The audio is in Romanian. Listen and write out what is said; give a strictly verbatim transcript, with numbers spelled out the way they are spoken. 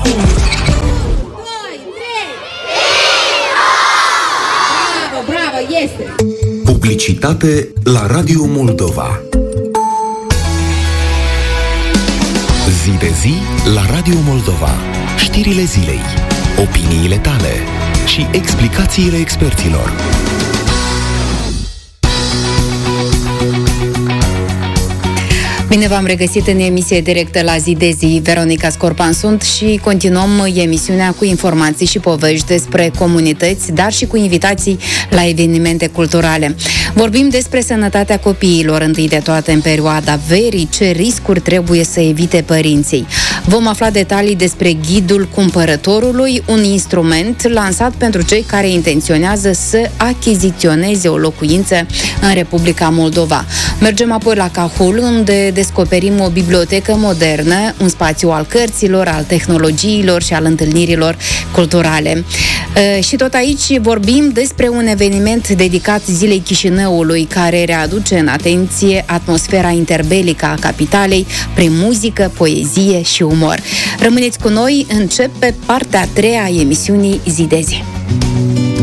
Bravo, bravo, este! Publicitate la Radio Moldova. Zi de zi la Radio Moldova. Știrile zilei, opiniile tale și explicațiile experților. Bine v-am regăsit în emisie directă la Zi de zi. Veronica Scorpan sunt și continuăm emisiunea cu informații și povești despre comunități, dar și cu invitații la evenimente culturale. Vorbim despre sănătatea copiilor întâi de toate în perioada verii, ce riscuri trebuie să evite părinții. Vom afla detalii despre ghidul cumpărătorului, un instrument lansat pentru cei care intenționează să achiziționeze o locuință în Republica Moldova. Mergem apoi la Cahul, unde descoperim o bibliotecă modernă, un spațiu al cărților, al tehnologiilor și al întâlnirilor culturale. E, și tot aici vorbim despre un eveniment dedicat Zilei Chișinăului, care readuce în atenție atmosfera interbelică a capitalei prin muzică, poezie și umor. Rămâneți cu noi, începe partea a treia a emisiunii Zi de zi.